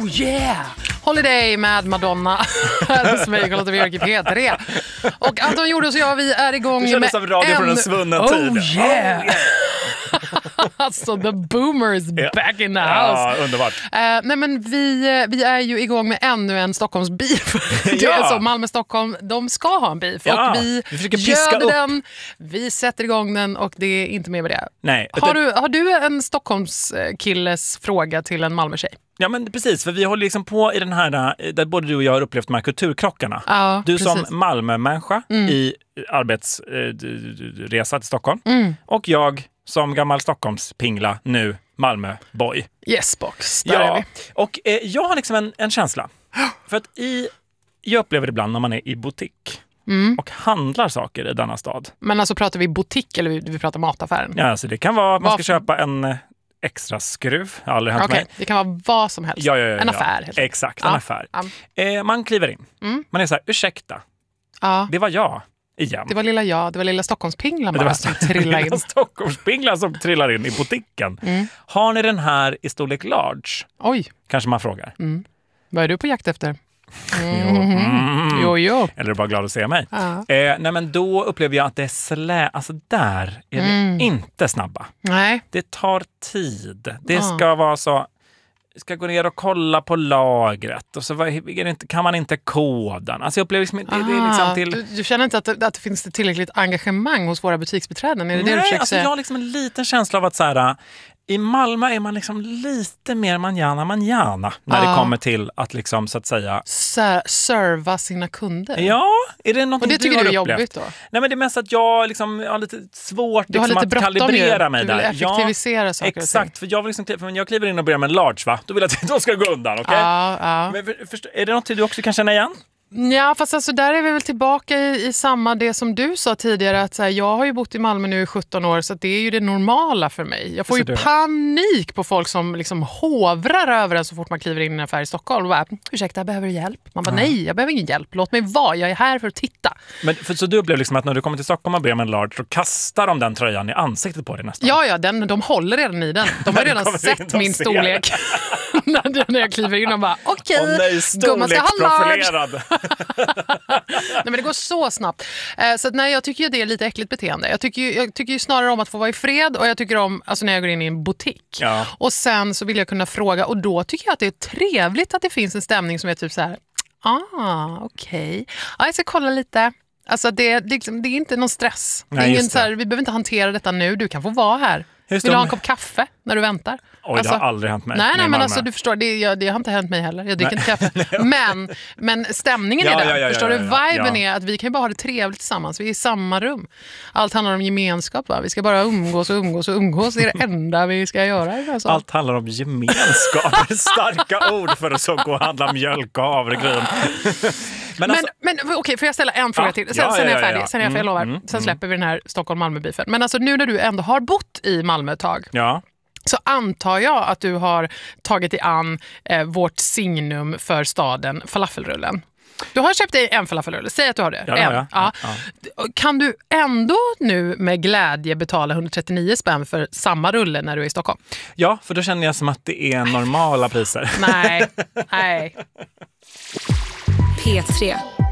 yeah! Holiday med Madonna. Här hos mig, Charlotte Björk i P3. Och Anton Jordos och jag, vi är igång med... Det kändes som radio från en svunnen tid. Oh yeah! Alltså, the boomers back in the house. Ja, underbart. Nej, men vi är ju igång med ännu en Stockholms beef. Det är så, Malmö-Stockholm, de ska ha en beef. Ja, och vi försöker piska upp den, vi sätter igång den och det är inte mer med det. Nej. Har du en Stockholms killes fråga till en Malmö-tjej? Ja, men precis, för vi håller liksom på i den här där både du och jag har upplevt de här kulturkrockarna. Ja, du precis. som Malmö-människa i arbetsresa till Stockholm och jag som gammal Stockholmspingla, nu Malmö-boy. Yes, box. Där är vi. Och jag har liksom en känsla. För att jag upplever det ibland när man är i butik och handlar saker i denna stad. Men alltså pratar vi butik eller vi pratar mataffären? Ja, alltså det kan vara att man ska köpa en extra skruv. Jag har aldrig hänt mig. Det kan vara vad som helst. Ja. En affär. Helt exakt, en affär. Man kliver in. Man är så här, ursäkta. Det var jag igen. Det var lilla Stockholmspinglan bara som trillade in. Stockholmspinglan som trillar in i butiken. Har ni den här i storlek large? Oj. Kanske man frågar. Vad är du på jakt efter? Jo. Eller är du bara glad att se mig? Nej, men då upplever jag att det är alltså där är det inte snabba. Nej. Det tar tid. Det ska vara så... Ska gå ner och kolla på lagret och så kan man inte koden. Alltså jag upplever liksom, det är liksom till... Du känner inte att det finns tillräckligt engagemang hos våra butiksbiträden? Är det Nej, det du försöker alltså säga? jag har liksom en liten känsla av att så här, i Malmö är man liksom lite mer manjana när det kommer till att liksom så att säga serva sina kunder. Ja, är det något och det du tycker har du är upplevt? Jobbigt då? Nej, men det är mest att jag liksom har lite svårt du har liksom, lite att kalibrera mig där. Du där. vill effektivisera saker. Exakt, för jag vill liksom, för jag kliver in och börjar med en large, va? Då vill jag att de ska gå undan, okej? Ja. Men är det något du också kan känna igen? Ja, fast alltså där är vi väl tillbaka i samma det som du sa tidigare, att så här, jag har ju bott i Malmö nu i 17 år så att det är ju det normala för mig. Jag får ju panik på folk som liksom hovrar över en så fort man kliver in i en affär i Stockholm och bara, ursäkta, behöver du hjälp? Man bara, nej, jag behöver ingen hjälp, låt mig vara, jag är här för att titta. Men så du upplever liksom att när du kommer till Stockholm och ber med en large så kastar de den tröjan i ansiktet på dig nästan? Ja, de håller redan i den. De har redan sett min storlek. när jag kliver in och bara, okej, storleksprofilerad. Nej, men det går så snabbt. Så att, nej, jag tycker ju det är lite äckligt beteende. Jag tycker ju snarare om att få vara i fred och jag tycker om alltså, när jag går in i en butik. Ja. Och sen så vill jag kunna fråga och då tycker jag att det är trevligt att det finns en stämning som är typ så här, okej. Ja, jag ska kolla lite. Alltså det är inte någon stress. Nej, ingen, så här, vi behöver inte hantera detta nu, du kan få vara här. Vill du ha en kopp kaffe när du väntar? Oj, alltså, det har aldrig hänt mig. Nej, men alltså du förstår, det har inte hänt mig heller. Jag dricker inte kaffe. Men stämningen är där. Förstår du? Viben är att vi kan bara ha det trevligt tillsammans. Vi är i samma rum. Allt handlar om gemenskap, va? Vi ska bara umgås. Det är det enda vi ska göra. Alltså. Allt handlar om gemenskap. Starka ord för att så gå och handla mjölk och havregryn. Men okej, får jag ställa en fråga till? Sen är jag färdig. Sen är jag lovar. Sen släpper vi den här Stockholm-Malmö-beefen. Men alltså nu när du ändå har bott i Malmö ett tag. Ja. Så antar jag att du har tagit dig an vårt signum för staden, falafelrullen. Du har köpt dig en falafelrulle, säg att du har det. Ja. Kan du ändå nu med glädje betala 139 spänn för samma rulle när du är i Stockholm? Ja, för då känner jag som att det är normala priser. Nej. P3